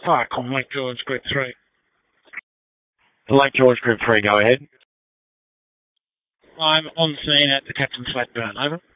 Hi, I'm Lake George, Group 3. Lake George Group 3, go ahead. I'm on scene at the Captain's Flat Burn. Over.